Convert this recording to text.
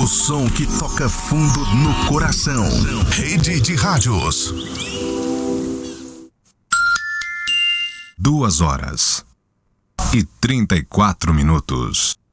som que toca fundo no coração. Rede de Rádios. 2 horas e 34 minutos.